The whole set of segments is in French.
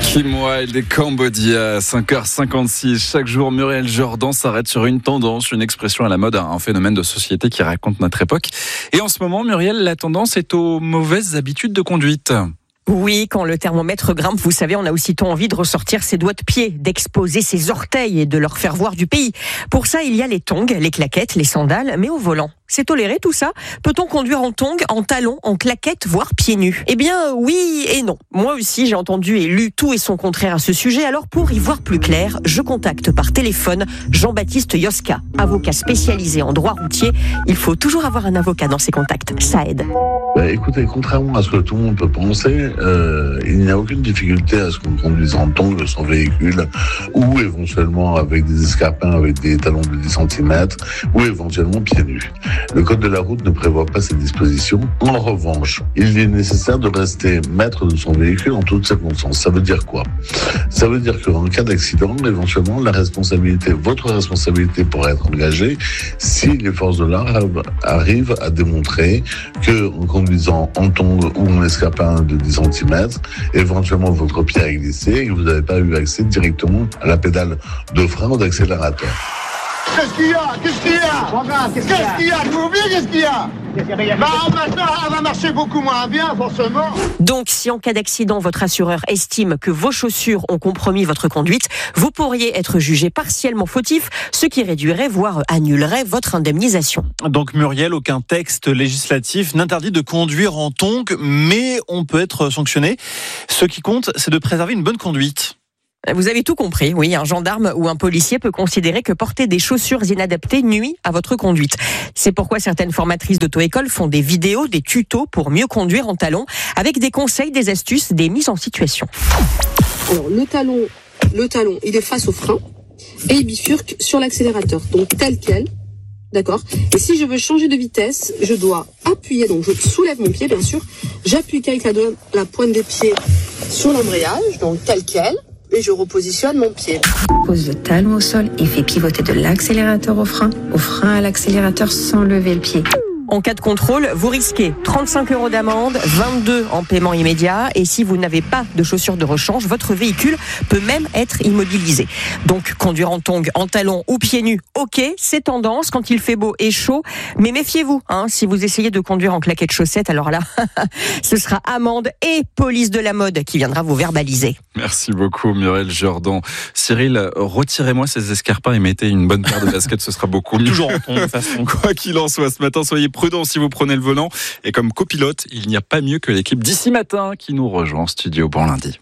Kim Wilde et Cambodia, 5h56. Chaque jour, Muriel Jordan s'arrête sur une tendance, une expression à la mode, un phénomène de société qui raconte notre époque. Et en ce moment, Muriel, la tendance est aux mauvaises habitudes de conduite. Oui, quand le thermomètre grimpe, vous savez, on a aussitôt envie de ressortir ses doigts de pied, d'exposer ses orteils et de leur faire voir du pays. Pour ça, il y a les tongs, les claquettes, les sandales, mais au volant. C'est toléré tout ça ? Peut-on conduire en tongs, en talons, en claquettes, voire pieds nus ? Eh bien, oui et non. Moi aussi, j'ai entendu et lu tout et son contraire à ce sujet. Alors, pour y voir plus clair, je contacte par téléphone Jean-Baptiste Yoska, avocat spécialisé en droit routier. Il faut toujours avoir un avocat dans ses contacts, ça aide. Écoutez, contrairement à ce que tout le monde peut penser, il n'y a aucune difficulté à ce qu'on conduise en tongs son véhicule ou éventuellement avec des escarpins avec des talons de 10 cm ou éventuellement pieds nus. Le code de la route ne prévoit pas ces dispositions. En revanche, il est nécessaire de rester maître de son véhicule en toutes circonstances. Ça veut dire quoi ? Ça veut dire qu'en cas d'accident, éventuellement, votre responsabilité pourrait être engagée si les forces de l'ordre arrivent à démontrer que en conduisant en tongs ou en escarpin de 10 cm, éventuellement votre pied a glissé et que vous n'avez pas eu accès directement à la pédale de frein ou d'accélérateur. Qu'est-ce qu'il y a ? Qu'est-ce qu'il y a ? Vous oubliez qu'est-ce qu'il y a ? Maintenant, elle va marcher beaucoup moins bien, forcément. Donc, si en cas d'accident, votre assureur estime que vos chaussures ont compromis votre conduite, vous pourriez être jugé partiellement fautif, ce qui réduirait, voire annulerait votre indemnisation. Donc, Muriel, aucun texte législatif n'interdit de conduire en tongs, mais on peut être sanctionné. Ce qui compte, c'est de préserver une bonne conduite. Vous avez tout compris, oui, un gendarme ou un policier peut considérer que porter des chaussures inadaptées nuit à votre conduite. C'est pourquoi certaines formatrices d'auto-école font des vidéos, des tutos pour mieux conduire en talons, avec des conseils, des astuces, des mises en situation. Alors le talon, il est face au frein et il bifurque sur l'accélérateur, donc tel quel, d'accord ? Et si je veux changer de vitesse, je dois appuyer, donc je soulève mon pied bien sûr, j'appuie avec la pointe des pieds sur l'embrayage, donc tel quel, et je repositionne mon pied. Pose le talon au sol et fais pivoter de l'accélérateur au frein à l'accélérateur sans lever le pied. En cas de contrôle, vous risquez 35 € d'amende, 22 en paiement immédiat. Et si vous n'avez pas de chaussures de rechange, votre véhicule peut même être immobilisé. Donc, conduire en tongs, en talons ou pieds nus, ok, c'est tendance quand il fait beau et chaud. Mais méfiez-vous, si vous essayez de conduire en claquettes chaussettes, alors là, ce sera amende et police de la mode qui viendra vous verbaliser. Merci beaucoup, Muriel Jordan. Cyril, retirez-moi ces escarpins et mettez une bonne paire de baskets, ce sera beaucoup mieux. Toujours en tongs, de toute façon. Quoi qu'il en soit, ce matin, soyez prudent si vous prenez le volant. Et comme copilote, il n'y a pas mieux que l'équipe d'ici matin qui nous rejoint en studio. Bon lundi.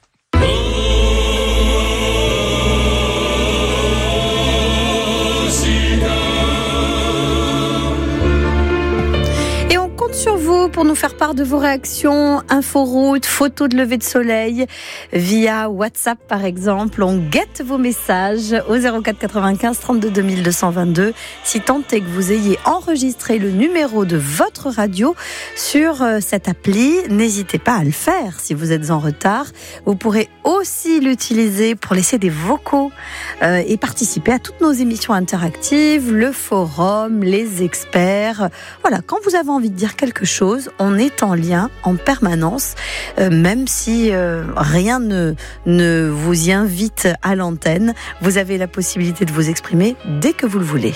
Sur vous pour nous faire part de vos réactions, inforoute, photos de lever de soleil via WhatsApp par exemple. On guette vos messages au 04 95 32 2222 si tant est que vous ayez enregistré le numéro de votre radio sur cette appli. N'hésitez pas à le faire si vous êtes en retard. Vous pourrez aussi l'utiliser pour laisser des vocaux et participer à toutes nos émissions interactives, le forum, les experts. Voilà, quand vous avez envie de dire quelque chose, on est en lien en permanence, même si rien ne vous y invite à l'antenne. Vous avez la possibilité de vous exprimer dès que vous le voulez.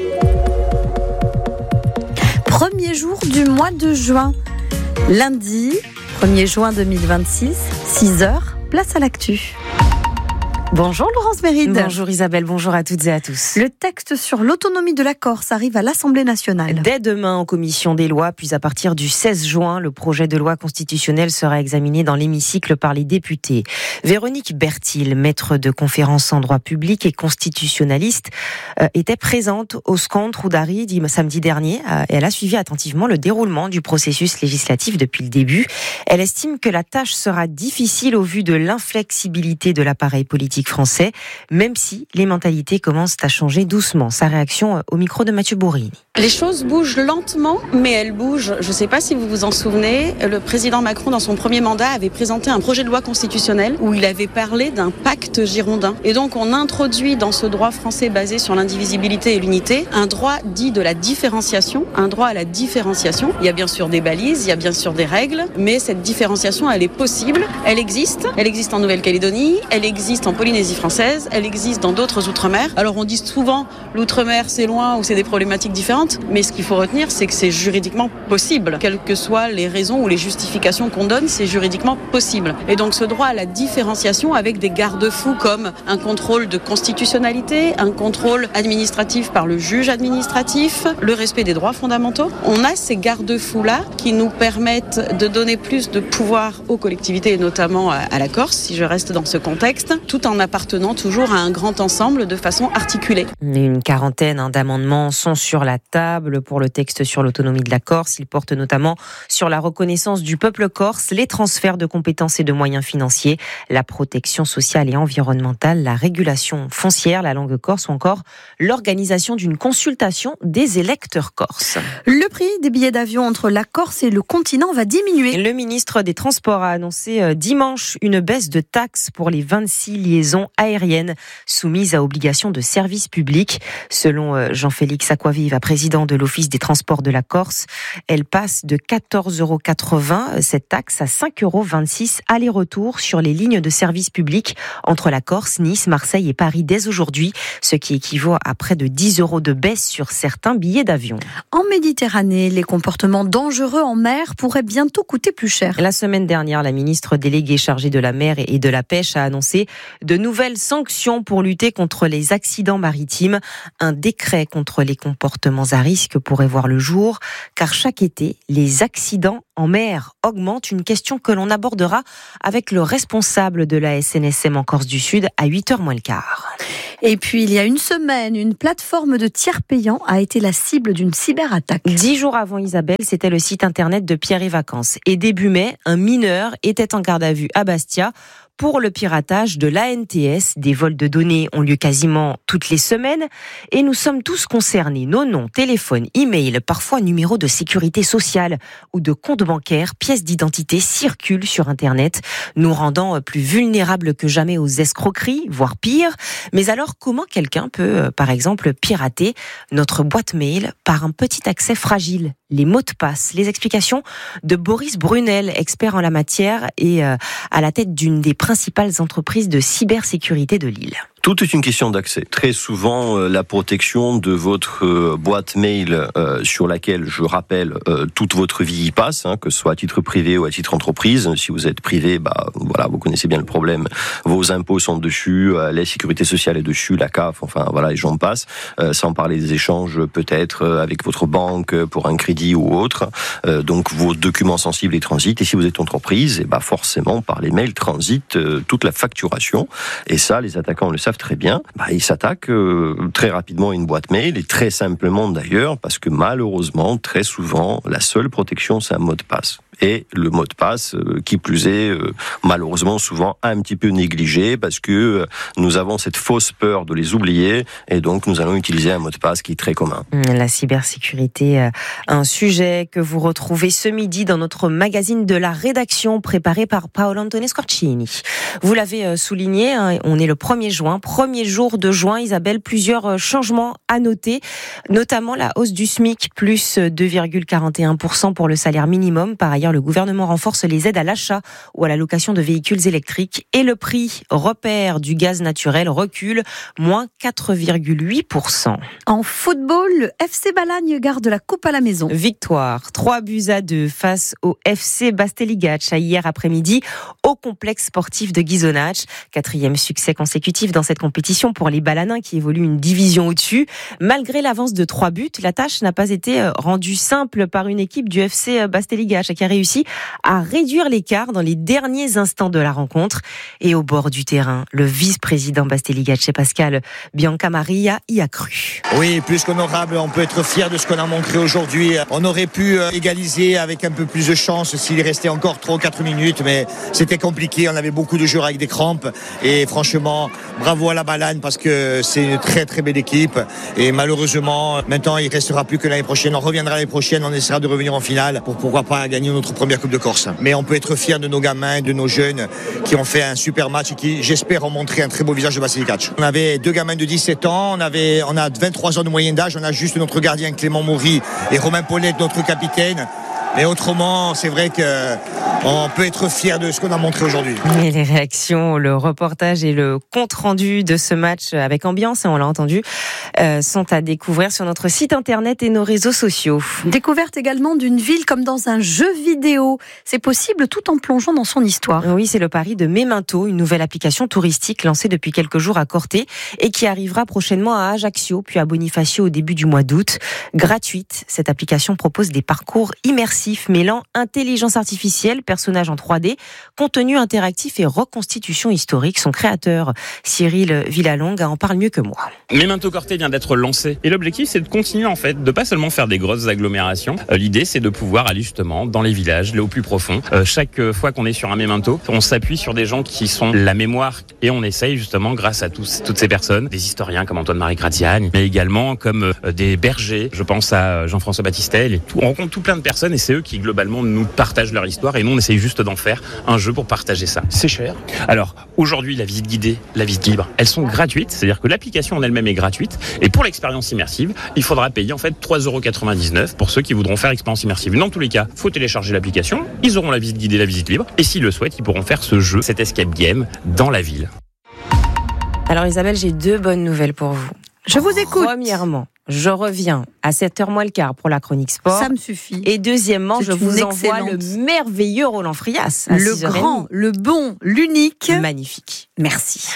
Premier jour du mois de juin, lundi 1er juin 2026, 6h, place à l'actu. Bonjour Laurence Méride. Bonjour Isabelle, bonjour à toutes et à tous. Le texte sur l'autonomie de la Corse arrive à l'Assemblée nationale. Dès demain en commission des lois, puis à partir du 16 juin, le projet de loi constitutionnelle sera examiné dans l'hémicycle par les députés. Véronique Bertil, maître de conférences en droit public et constitutionnaliste, était présente au Scand Roudari samedi dernier. Elle a suivi attentivement le déroulement du processus législatif depuis le début. Elle estime que la tâche sera difficile au vu de l'inflexibilité de l'appareil politique politiques français, même si les mentalités commencent à changer doucement. Sa réaction au micro de Mathieu Bourrini. Les choses bougent lentement, mais elles bougent. Je ne sais pas si vous vous en souvenez, le président Macron, dans son premier mandat, avait présenté un projet de loi constitutionnelle où il avait parlé d'un pacte girondin. Et donc, on introduit dans ce droit français basé sur l'indivisibilité et l'unité un droit dit de la différenciation, un droit à la différenciation. Il y a bien sûr des balises, il y a bien sûr des règles, mais cette différenciation, elle est possible, elle existe en Nouvelle-Calédonie, elle existe en Polynésie française, elle existe dans d'autres outre-mer. Alors, on dit souvent l'outre-mer, c'est loin ou c'est des problématiques différentes, mais ce qu'il faut retenir, c'est que c'est juridiquement possible. Quelles que soient les raisons ou les justifications qu'on donne, c'est juridiquement possible. Et donc ce droit à la différenciation avec des garde-fous comme un contrôle de constitutionnalité, un contrôle administratif par le juge administratif, le respect des droits fondamentaux. On a ces garde-fous-là qui nous permettent de donner plus de pouvoir aux collectivités et notamment à la Corse, si je reste dans ce contexte, tout en appartenant toujours à un grand ensemble de façon articulée. Une quarantaine d'amendements sont sur la table pour le texte sur l'autonomie de la Corse. Il porte notamment sur la reconnaissance du peuple corse, les transferts de compétences et de moyens financiers, la protection sociale et environnementale, la régulation foncière, la langue corse ou encore l'organisation d'une consultation des électeurs corses. Le prix des billets d'avion entre la Corse et le continent va diminuer. Le ministre des Transports a annoncé dimanche une baisse de taxes pour les 26 liaisons aériennes soumises à obligation de service public. Selon Jean-Félix Aquaviva, président de l'Office des transports de la Corse, elle passe de 14,80 €, cette taxe, à 5,26 € aller-retour sur les lignes de service public entre la Corse, Nice, Marseille et Paris dès aujourd'hui, ce qui équivaut à près de 10 € de baisse sur certains billets d'avion. En Méditerranée, les comportements dangereux en mer pourraient bientôt coûter plus cher. La semaine dernière, la ministre déléguée chargée de la mer et de la pêche a annoncé de nouvelles sanctions pour lutter contre les accidents maritimes. Un décret contre les comportements à risque pourrait voir le jour, car chaque été, les accidents en mer augmentent. Une question que l'on abordera avec le responsable de la SNSM en Corse du Sud à 8h moins le quart. Et puis, il y a une semaine, une plateforme de tiers payants a été la cible d'une cyberattaque. 10 jours avant Isabelle, c'était le site internet de Pierre et Vacances. Et début mai, un mineur était en garde à vue à Bastia pour le piratage de l'ANTS. Des vols de données ont lieu quasiment toutes les semaines et nous sommes tous concernés. Nos noms, téléphones, e-mails, parfois numéros de sécurité sociale ou de compte bancaire, pièces d'identité circulent sur Internet, nous rendant plus vulnérables que jamais aux escroqueries, voire pire. Mais alors, comment quelqu'un peut, par exemple, pirater notre boîte mail par un petit accès fragile ? Les mots de passe, les explications de Boris Brunel, expert en la matière et à la tête d'une des principales entreprises de cybersécurité de Lille. Tout est une question d'accès. Très souvent, la protection de votre boîte mail sur laquelle, je rappelle, toute votre vie y passe, que ce soit à titre privé ou à titre entreprise. Si vous êtes privé, voilà, vous connaissez bien le problème. Vos impôts sont dessus, la sécurité sociale est dessus, la CAF, enfin voilà, et j'en passe. Sans parler des échanges peut-être avec votre banque pour un crédit ou autre. Donc vos documents sensibles et transitent. Et si vous êtes entreprise, forcément par les mails transite toute la facturation. Et ça, les attaquants le savent très bien. Ils s'attaquent très rapidement à une boîte mail et très simplement d'ailleurs parce que malheureusement, très souvent, la seule protection, c'est un mot de passe. Et le mot de passe, qui plus est, malheureusement souvent un petit peu négligé parce que nous avons cette fausse peur de les oublier et donc nous allons utiliser un mot de passe qui est très commun. La cybersécurité, un sujet que vous retrouvez ce midi dans notre magazine de la rédaction préparé par Paolo Antonio Scorcini. Vous l'avez souligné, on est le 1er juin, premier jour de juin, Isabelle, plusieurs changements à noter, notamment la hausse du SMIC, plus 2,41% pour le salaire minimum. Par ailleurs, le gouvernement renforce les aides à l'achat ou à la location de véhicules électriques et le prix repère du gaz naturel recule, moins 4,8%. En football, le FC Balagne garde la coupe à la maison. Victoire, 3-2 face au FC Basteligac hier après-midi au complexe sportif de Ghisonaccia. 4e succès consécutif dans cette compétition pour les Balanins qui évoluent une division au-dessus. Malgré l'avance de 3 buts, la tâche n'a pas été rendue simple par une équipe du FC Basteligac qui arrive réussi à réduire l'écart dans les derniers instants de la rencontre. Et au bord du terrain, le vice-président Basteligatche, Pascal Biancamaria, y a cru. Oui, plus qu'honorable, on peut être fier de ce qu'on a montré aujourd'hui. On aurait pu égaliser avec un peu plus de chance s'il restait encore 3 ou 4 minutes, mais c'était compliqué. On avait beaucoup de joueurs avec des crampes et franchement, bravo à la Balane parce que c'est une très très belle équipe et malheureusement, maintenant il ne restera plus que l'année prochaine. On reviendra l'année prochaine, on essaiera de revenir en finale pour pourquoi pas gagner notre première Coupe de Corse. Mais on peut être fier de nos gamins, de nos jeunes qui ont fait un super match et qui, j'espère, ont montré un très beau visage de Basteligatche. On avait 2 gamins de 17 ans, on a 23 ans de moyenne d'âge, on a juste notre gardien Clément Maury et Romain Paulette, notre capitaine. Mais autrement, c'est vrai qu'on peut être fier de ce qu'on a montré aujourd'hui. Et les réactions, le reportage et le compte-rendu de ce match avec ambiance, on l'a entendu, sont à découvrir sur notre site internet et nos réseaux sociaux. Découverte également d'une ville comme dans un jeu vidéo. C'est possible tout en plongeant dans son histoire. Oui, c'est le pari de Memento, une nouvelle application touristique lancée depuis quelques jours à Corté et qui arrivera prochainement à Ajaccio, puis à Bonifacio au début du mois d'août. Gratuite, cette application propose des parcours immersifs mêlant intelligence artificielle, personnages en 3D, contenu interactif et reconstitution historique. Son créateur, Cyril Villalonga, en parle mieux que moi. Memento Corté vient d'être lancé et l'objectif c'est de continuer en fait, de pas seulement faire des grosses agglomérations. L'idée c'est de pouvoir aller justement dans les villages, les au plus profond. Chaque fois qu'on est sur un Memento, on s'appuie sur des gens qui sont la mémoire et on essaye justement grâce à toutes ces personnes, des historiens comme Antoine-Marie Gratiani, mais également comme des bergers. Je pense à Jean-François Battistel et tout. On rencontre tout plein de personnes et c'est eux qui globalement nous partagent leur histoire et nous on essaye juste d'en faire un jeu pour partager ça. C'est cher. Alors aujourd'hui la visite guidée, la visite libre, elles sont gratuites, c'est-à-dire que l'application en elle-même est gratuite et pour l'expérience immersive, il faudra payer en fait 3,99 € pour ceux qui voudront faire l'expérience immersive. Dans tous les cas, faut télécharger l'application, ils auront la visite guidée, la visite libre et s'ils le souhaitent, ils pourront faire ce jeu, cet escape game dans la ville. Alors Isabelle, j'ai 2 bonnes nouvelles pour vous. Je vous écoute. Premièrement, je reviens à 7h moins le quart pour la chronique sport. Ça me suffit. Et deuxièmement, je vous envoie le merveilleux Roland Frias. Le grand, le bon, l'unique. Magnifique. Merci.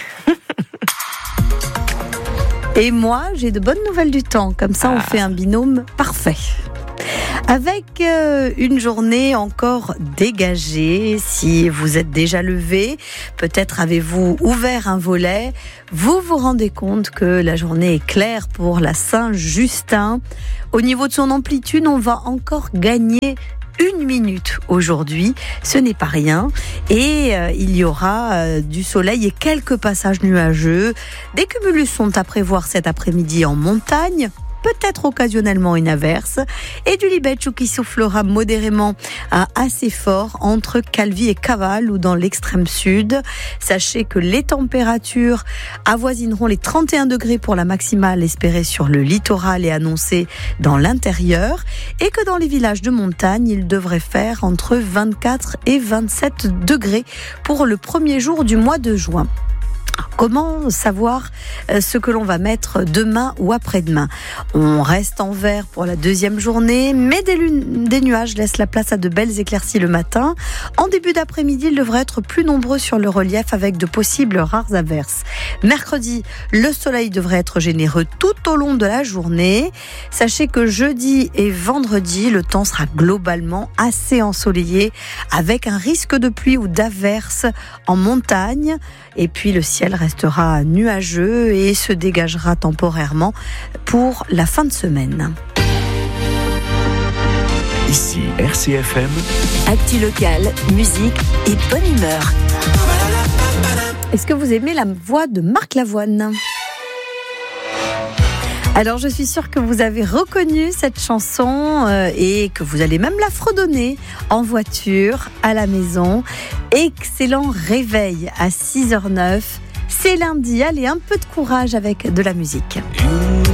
Et moi, j'ai de bonnes nouvelles du temps. Comme ça, on fait un binôme parfait. Avec une journée encore dégagée, si vous êtes déjà levé, peut-être avez-vous ouvert un volet, vous vous rendez compte que la journée est claire pour la Saint-Justin. Au niveau de son amplitude, on va encore gagner 1 minute aujourd'hui, ce n'est pas rien et il y aura du soleil et quelques passages nuageux. Des cumulus sont à prévoir cet après-midi en montagne. Peut-être occasionnellement une averse et du libetcho qui soufflera modérément à assez fort entre Calvi et Caval ou dans l'extrême sud. Sachez que les températures avoisineront les 31 degrés pour la maximale espérée sur le littoral et annoncée dans l'intérieur et que dans les villages de montagne, il devrait faire entre 24 et 27 degrés pour le premier jour du mois de juin. Comment savoir ce que l'on va mettre demain ou après-demain ? On reste en vert pour la deuxième journée, mais des nuages laissent la place à de belles éclaircies le matin. En début d'après-midi, ils devraient être plus nombreux sur le relief avec de possibles rares averses. Mercredi, le soleil devrait être généreux tout au long de la journée. Sachez que jeudi et vendredi, le temps sera globalement assez ensoleillé avec un risque de pluie ou d'averses en montagne. Et puis le ciel restera nuageux et se dégagera temporairement pour la fin de semaine. Ici RCFM. Actu locale, musique et bonne humeur. Est-ce que vous aimez la voix de Marc Lavoine ? Alors je suis sûre que vous avez reconnu cette chanson et que vous allez même la fredonner en voiture, à la maison. Excellent réveil à 6h09. C'est lundi, allez, un peu de courage avec de la musique.